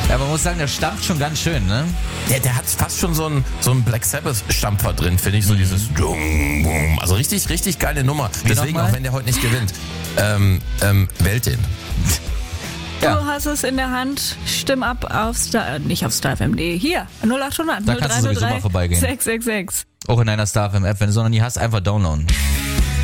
Ja, man muss sagen, der stampft schon ganz schön, ne? Der hat fast schon so einen Black Sabbath-Stampfer drin, finde ich. So dieses Dum, Bum. Also richtig, richtig geile Nummer. Deswegen, nochmal? auch wenn der heute nicht gewinnt. Wählt den. Ja. Du hast es in der Hand. Stimm ab auf nicht auf StarFM.de. Hier, 0800 Da kannst du sowieso mal vorbeigehen. 666. Auch in deiner StarFM-App. Wenn du es noch nie hast, einfach downloaden.